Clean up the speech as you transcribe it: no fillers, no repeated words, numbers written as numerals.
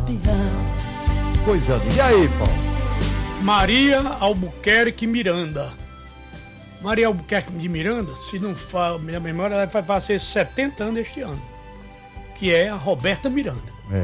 Coisa linda. E aí, Paulo? Maria Albuquerque Miranda. Maria Albuquerque de Miranda, se não for minha memória, ela vai fazer 70 anos este ano. Que é a Roberta Miranda.